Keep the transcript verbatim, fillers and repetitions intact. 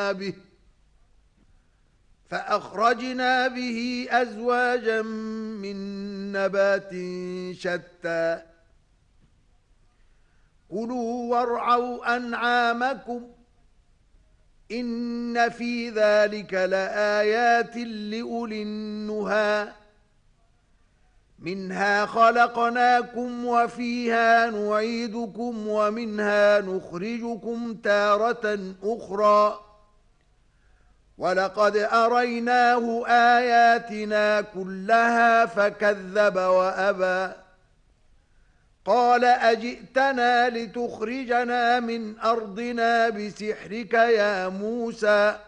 به فأخرجنا به أزواجا من نبات شتى كلوا وارعوا أنعامكم إن في ذلك لآيات لأولي النهى منها خلقناكم وفيها نعيدكم ومنها نخرجكم تارة أخرى ولقد أريناه آياتنا كلها فكذب وأبى قال أجئتنا لتخرجنا من أرضنا بسحرك يا موسى